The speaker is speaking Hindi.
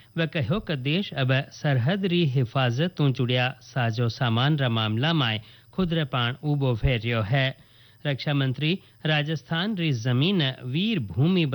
व कहो कि देश अब सरहद री हिफाजत तो जुड़िया साजो सामान रा मामला में खुद रे पाण उबो फेरियो है। रक्षा मंत्री राजस्थान री जमीन वीर भूमि